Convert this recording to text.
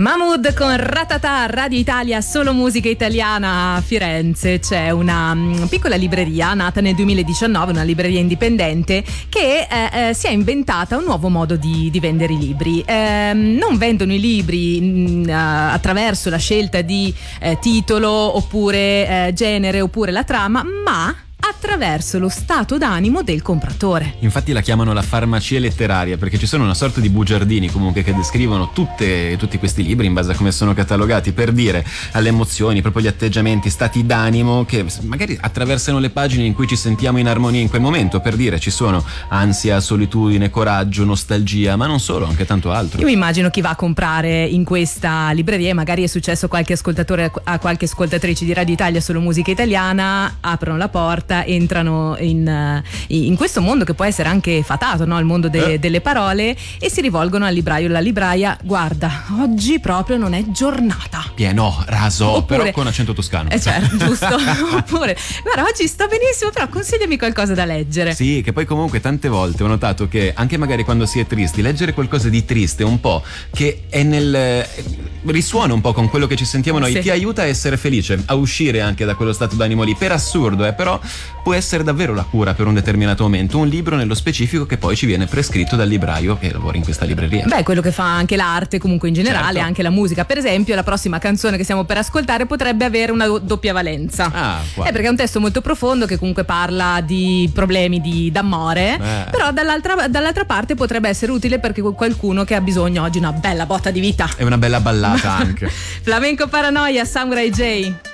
Mahmood con Ratata, Radio Italia, solo musica italiana. A Firenze c'è una piccola libreria nata nel 2019, una libreria indipendente che si è inventata un nuovo modo di vendere i libri. Non vendono i libri attraverso la scelta di titolo oppure genere oppure la trama, ma attraverso lo stato d'animo del compratore. Infatti la chiamano la farmacia letteraria, perché ci sono una sorta di bugiardini comunque che descrivono tutti questi libri in base a come sono catalogati, per dire alle emozioni, proprio gli atteggiamenti, stati d'animo che magari attraversano le pagine in cui ci sentiamo in armonia in quel momento. Per dire, ci sono ansia, solitudine, coraggio, nostalgia, ma non solo, anche tanto altro. Io mi immagino chi va a comprare in questa libreria, e magari è successo a qualche ascoltatore, a qualche ascoltatrice di Radio Italia, solo musica italiana, aprono la porta, entrano in questo mondo che può essere anche fatato, no? Il mondo delle parole, e si rivolgono al libraio. La libraia: guarda, oggi proprio non è giornata. Pieno, raso, oppure, però con accento toscano. Certo, giusto. Oppure, guarda, oggi sto benissimo, però consigliami qualcosa da leggere. Sì, che poi comunque tante volte ho notato che anche magari quando si è tristi, leggere qualcosa di triste un po', che è risuona un po' con quello che ci sentiamo noi, sì, ti aiuta a essere felice, a uscire anche da quello stato d'animo lì. Per assurdo, però può essere davvero la cura per un determinato momento, un libro nello specifico che poi ci viene prescritto dal libraio che lavora in questa libreria. Beh, quello che fa anche l'arte comunque in generale, certo, anche la musica. Per esempio, la prossima canzone che stiamo per ascoltare potrebbe avere una doppia valenza. Perché è un testo molto profondo che comunque parla di problemi d'amore, però dall'altra parte potrebbe essere utile per qualcuno che ha bisogno oggi di una bella botta di vita. È una bella ballata anche. Flamenco Paranoia, Samurai J.